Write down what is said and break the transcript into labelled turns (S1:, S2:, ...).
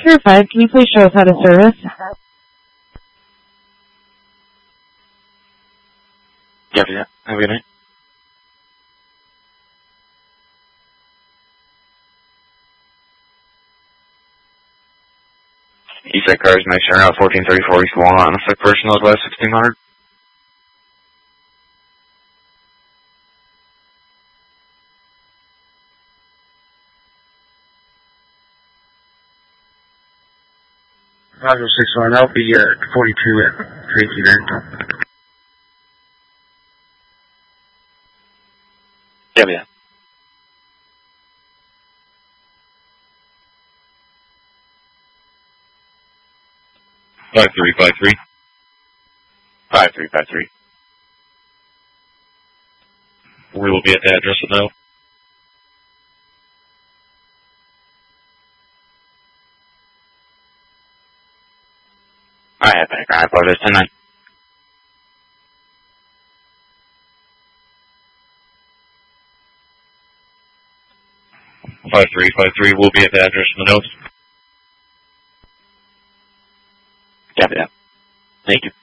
S1: Tier 5, can you please show us how to service?
S2: Yeah. Have a good night. Eastside Cars, next turn out 1434 East Walnut on the sick person, Northwest 1600.
S3: Roger 61, I'll be 42 at Tracy then.
S2: Yeah. 5353. 5353. We will be at the address with no. I apologize. 10-9. 5353 will be at the address in the notes. Yeah. Thank you.